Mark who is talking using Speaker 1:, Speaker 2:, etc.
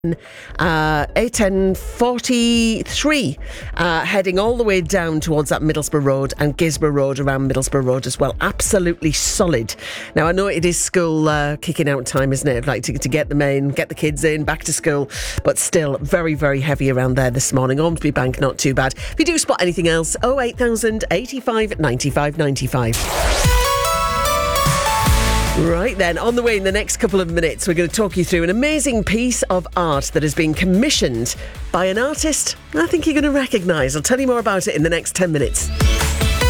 Speaker 1: A1043 heading all the way down towards that Middlesbrough Road and Gisborough Road around Middlesbrough Road as well. Absolutely solid. Now, I know it is school kicking out time, isn't it? Like to get them in, get the kids in, back to school, but still very, very heavy around there this morning. Ormsby Bank, not too bad. If you do spot anything else, 08000 85 95 95. Right then, on the way in the next couple of minutes, we're going to talk you through an amazing piece of art that has been commissioned by an artist I think you're going to recognise. I'll tell you more about it in the next 10 minutes.